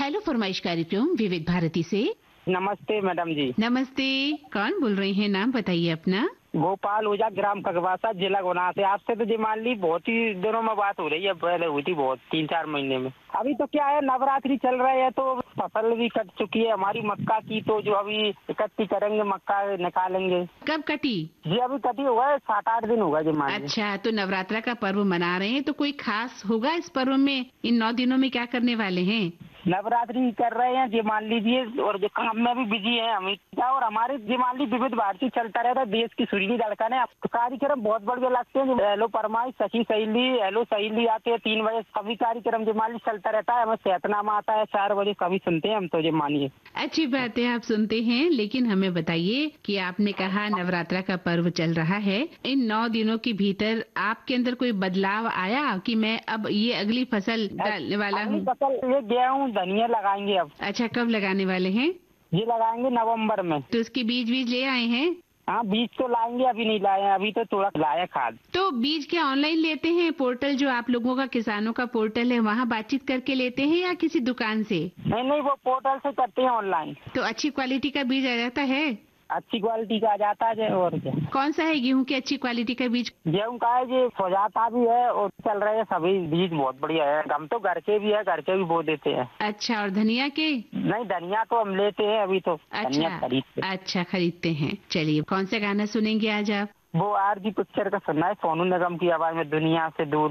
Hello फरमाइश कार्यक्रम विविध भारती से। नमस्ते मैडम जी। नमस्ते, कौन बोल रहे हैं? नाम बताइए अपना। गोपाल ओझा, ग्राम खगवासा, जिला गुना से। आपसे तो जी मान ली बहुत ही दिनों में बात हो रही है, पहले हुई थी बहुत 3-4 महीने में। अभी तो क्या है, नवरात्रि चल रहे हैं तो फसल भी कट चुकी है हमारी मक्का की, तो जो अभी इकट्ठी करेंगे, मक्का निकालेंगे। कब कटी? जी अभी कटी हुआ है, 7-8 दिन हुआ जी मान ली। अच्छा, तो नवरात्रा का पर्व मना रहे हैं, तो कोई खास होगा इस पर्व में? इन 9 दिनों में क्या करने वाले हैं? नवरात्रि कर रहे हैं जी मान लीजिए, और जो काम में भी बिजी है हम। और हमारे जी मान ली विविध भारती चलता रहता है, देश की सुरीली धड़कन है। कार्यक्रम बहुत बढ़िया लगते हैं। हेलो फरमाइश, सखी सहेली, हेलो सहेली आते हैं 3 बजे। सभी कार्यक्रम जी मान ली चलता रहता है। हमें सेहतनामा आता है 4 बजे, कभी सुनते हैं हम तो जी मानिए। अच्छी बात है, आप सुनते हैं, लेकिन हमें बताइए कि आपने कहा नवरात्रा का पर्व चल रहा है, इन 9 दिनों के भीतर आपके अंदर कोई बदलाव आया कि मैं अब ये अगली फसल डालने वाला हूँ? फसल ये गेहूँ धनिया लगाएंगे अब। अच्छा, कब लगाने वाले हैं? ये लगाएंगे नवंबर में। तो उसके बीज ले आए हैं? हाँ बीज तो लाएंगे, अभी नहीं लाए हैं, अभी तो थोड़ा लाया खाद। तो बीज क्या ऑनलाइन लेते हैं? पोर्टल जो आप लोगों का किसानों का पोर्टल है, वहाँ बातचीत करके लेते हैं या किसी दुकान से? नहीं, वो पोर्टल से करते हैं ऑनलाइन। तो अच्छी क्वालिटी का बीज आ जाता है? अच्छी क्वालिटी का आ जाता है। और क्या? कौन सा है गेहूं की अच्छी क्वालिटी का बीज? गेहूँ का है जी, सुजाता भी है और चल रहे हैं सभी बीज बहुत बढ़िया है। हम तो घर के भी है, घर के भी बो देते हैं। अच्छा, और धनिया के? नहीं, धनिया तो हम लेते हैं, अभी तो धनिया खरीदते। अच्छा, खरीदते हैं। चलिए, कौन सा गाना सुनेंगे आज आप? वो आरजी पिक्चर का सुनना है, सोनू निगम की आवाज में, दुनिया से दूर।